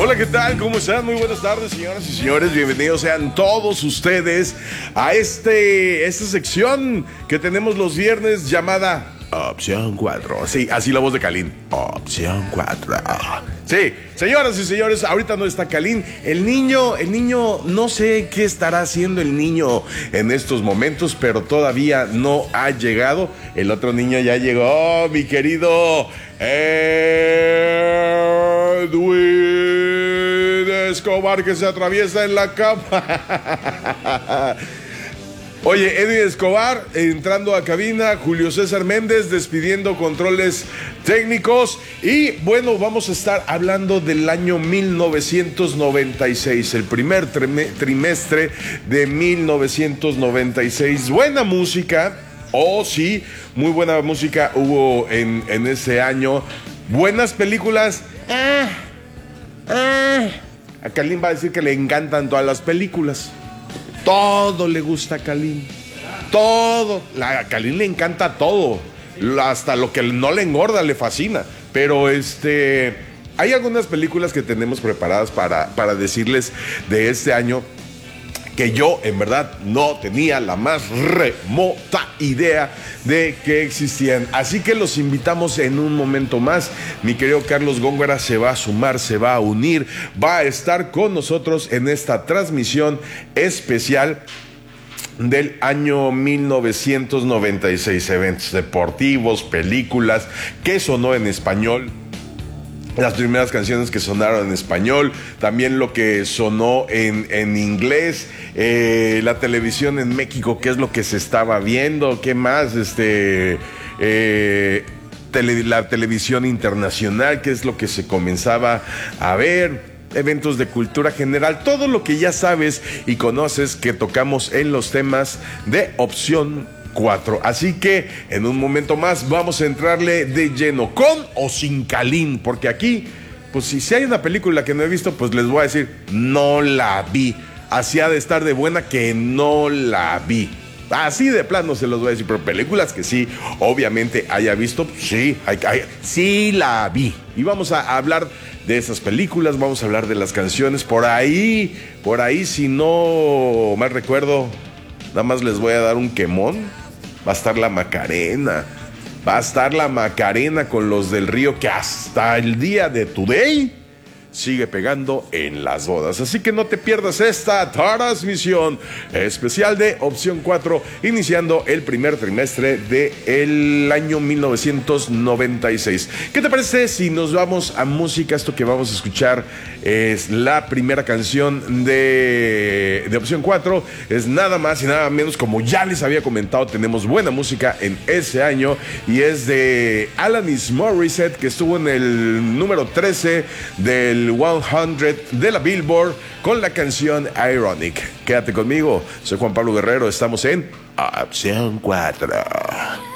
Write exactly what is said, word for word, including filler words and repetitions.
Hola, ¿qué tal? ¿Cómo están? Muy buenas tardes, señoras y señores. Bienvenidos sean todos ustedes a este, esta sección que tenemos los viernes llamada Opción cuatro. Sí, así la voz de Kalin. Opción cuatro. Sí, señoras y señores, ahorita no está Kalin. El niño, el niño, no sé qué estará haciendo el niño en estos momentos, pero todavía no ha llegado. El otro niño ya llegó, mi querido Edwin Escobar, que se atraviesa en la cama. Oye, Edwin Escobar entrando a cabina, Julio César Méndez despidiendo controles técnicos y bueno, vamos a estar hablando del año mil novecientos noventa y seis, el primer trimestre de mil novecientos noventa y seis. Buena música, oh sí, muy buena música hubo en, en ese año. Buenas películas. Ah, ah. A Kalin va a decir que le encantan todas las películas. Todo le gusta a Kalin. Todo. La, a Kalin le encanta todo. Hasta lo que no le engorda le fascina. Pero este, hay algunas películas que tenemos preparadas para, para decirles de este año que yo en verdad no tenía la más remota idea de que existían. Así que los invitamos en un momento más. Mi querido Carlos Góngora se va a sumar, se va a unir, va a estar con nosotros en esta transmisión especial del año mil novecientos noventa y seis. Eventos deportivos, películas, que sonó en español, las primeras canciones que sonaron en español, también lo que sonó en, en inglés, eh, la televisión en México, qué es lo que se estaba viendo, qué más, este, eh, tele, la televisión internacional, qué es lo que se comenzaba a ver, eventos de cultura general, todo lo que ya sabes y conoces que tocamos en los temas de Opción cuatro. Así que en un momento más vamos a entrarle de lleno, con o sin Kalin, porque aquí, pues si, si hay una película que no he visto, pues les voy a decir, no la vi. Así ha de estar de buena que no la vi. Así de plano se los voy a decir, pero películas que sí, obviamente haya visto, sí, hay, hay, sí la vi. Y vamos a hablar de esas películas, vamos a hablar de las canciones, por ahí, por ahí, si no mal recuerdo, nada más les voy a dar un quemón. Va a estar la Macarena. Va a estar la Macarena con los del Río, que hasta el día de today sigue pegando en las bodas. Así que no te pierdas esta transmisión especial de Opción cuatro, iniciando el primer trimestre del año mil novecientos noventa y seis. ¿Qué te parece si nos vamos a música? Esto que vamos a escuchar es la primera canción de, de Opción cuatro. Es nada más y nada menos, como ya les había comentado, tenemos buena música en ese año y es de Alanis Morissette, que estuvo en el número trece del cien de la Billboard con la canción Ironic. Quédate conmigo, soy Juan Pablo Guerrero, estamos en Opción cuatro.